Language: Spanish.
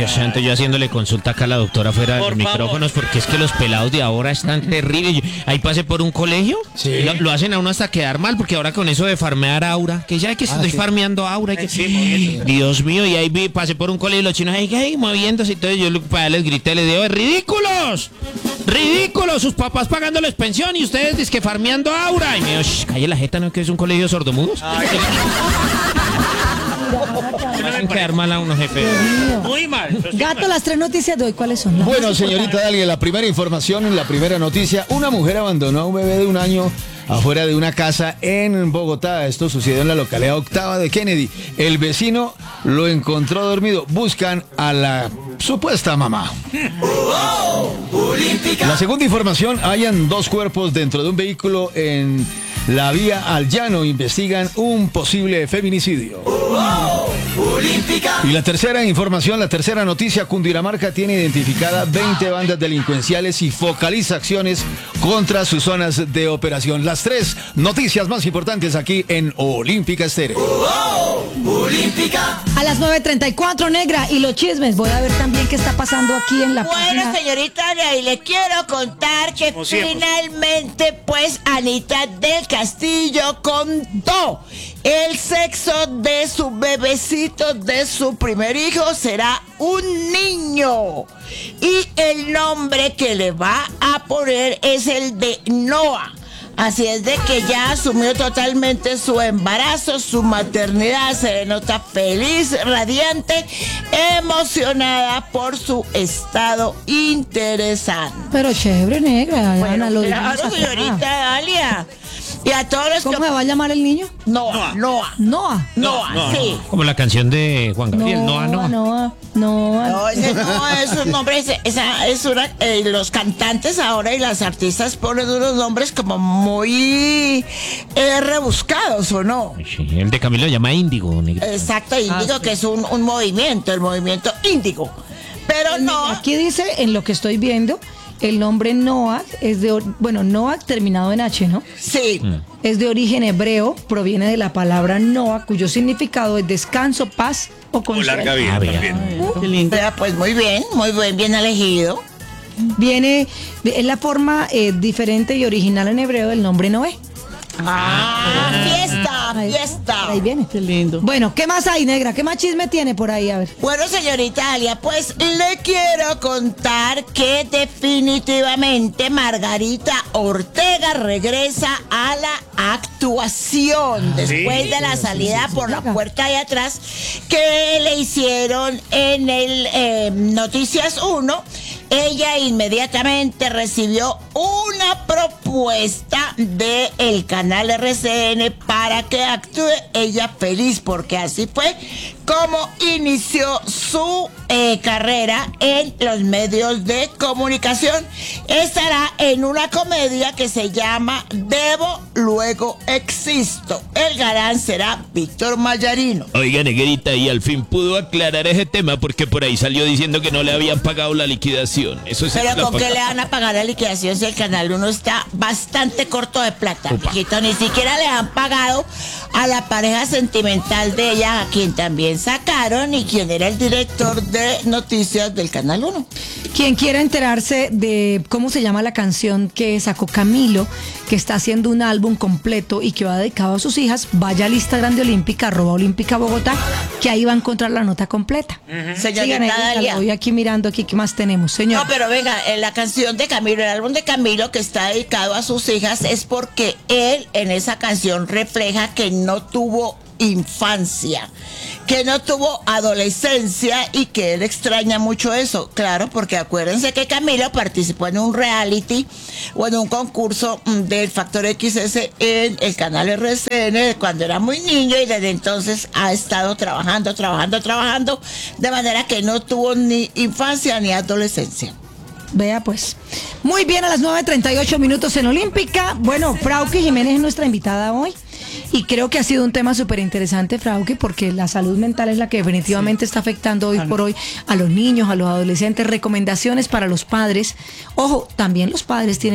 Dios santo, yo haciéndole consulta acá a la doctora fuera de los micrófonos, porque es que los pelados de ahora están terribles. Ahí pasé por un colegio, y lo hacen a uno hasta quedar mal, porque ahora con eso de farmear aura, que ya que estoy farmeando aura, Dios mío, y ahí pasé por un colegio y los chinos ahí moviéndose, y entonces yo les grité, les digo, ¡ridículos! ¡Ridículos! Sus papás pagándoles pensión y ustedes dizque farmeando aura. Y me dijo, calle la jeta, ¿no? Que es un colegio sordomudos. Me hacen quedar mal a unos jefes. Muy mal. Gato, las 3 noticias de hoy, ¿cuáles son? Bueno, señorita Dalia, la primera información, la primera noticia. Una mujer abandonó a un bebé de 1 año afuera de una casa en Bogotá. Esto sucedió en la localidad Octava de Kennedy. El vecino lo encontró dormido. Buscan a la supuesta mamá. La segunda información, hallan 2 cuerpos dentro de un vehículo en la vía al llano. Investigan un posible feminicidio. Y la tercera información, la tercera noticia, Cundinamarca tiene identificada 20 bandas delincuenciales y focaliza acciones contra sus zonas de operación. Las 3 noticias más importantes aquí en Olímpica Estéreo. A las 9:34, negra, y los chismes. Voy a ver también qué está pasando aquí en la Bueno, página. señorita, y le quiero contar que finalmente, pues, Anita del Castillo contó el sexo de su bebecito, de su primer hijo, será un niño. Y el nombre que le va a poner es el de Noah. Así es de que ya asumió totalmente su embarazo, su maternidad, se le nota feliz, radiante, emocionada por su estado interesante. Pero chévere, negra. Bueno, Ana, lo claro, dijimos acá. señorita Dalia. Y a todos los ¿Cómo se va a llamar el niño? Noah. Noah. Sí. Como la canción de Juan Gabriel, Noah. No, ese no es un nombre, esa es una, los cantantes ahora y las artistas ponen unos nombres como muy rebuscados, ¿o no? Sí, el de Camilo se llama Índigo, negrita. Exacto, Índigo, sí. que es un movimiento, el movimiento Índigo. Pero no. Aquí dice, en lo que estoy viendo, el nombre Noah es Noah terminado en H, ¿no? Sí. Es de origen hebreo, proviene de la palabra Noah, cuyo significado es descanso, paz o consuelo. larga vida también. Qué lindo. Pues muy bien, bien elegido. Es la forma diferente y original en hebreo del nombre Noé. Fiesta. Ahí viene. Qué lindo. Bueno, ¿qué más hay, negra? ¿Qué más chisme tiene por ahí? A ver. Bueno, señorita Alia, pues le quiero contar que definitivamente Margarita Ortega regresa a la actuación después de la salida por la puerta de atrás que le hicieron en el Noticias 1. Ella inmediatamente recibió una propuesta del canal RCN para que actúe ella feliz, porque así fue como inició su carrera en los medios de comunicación. Estará en una comedia que se llama Debo, luego existo. El galán será Víctor Mayarino. Oiga, negrita, y al fin pudo aclarar ese tema porque por ahí salió diciendo que no le habían pagado la liquidación. Eso sí. Pero ¿con qué le van a pagar la liquidación si el canal 1 está bastante corto de plata? Mijito, ni siquiera le han pagado a la pareja sentimental de ella, a quien también sacaron y quien era el director de noticias del canal 1. Quien quiera enterarse de cómo se llama la canción que sacó Camilo, que está haciendo un álbum completo y que va dedicado a sus hijas, vaya al Instagram de Olímpica, @Olímpica Bogotá, que ahí va a encontrar la nota completa. Señorita Sigan ahí, Dalia. voy aquí mirando aquí qué más tenemos, señor. No, pero venga, la canción de Camilo, el álbum de Camilo que está dedicado a sus hijas es porque él en esa canción refleja que no tuvo infancia, que no tuvo adolescencia y que él extraña mucho eso. Claro, porque acuérdense que Camilo participó en un reality o en un concurso del Factor XS en el canal RCN cuando era muy niño y desde entonces ha estado trabajando, de manera que no tuvo ni infancia ni adolescencia. Vea pues. Muy bien, a las 9:38 minutos en Olímpica. Bueno, Frauke Jiménez es nuestra invitada hoy. Y creo que ha sido un tema súper interesante, Frauke, porque la salud mental es la que definitivamente está afectando hoy por hoy a los niños, a los adolescentes. Recomendaciones para los padres. Ojo, también los padres tienen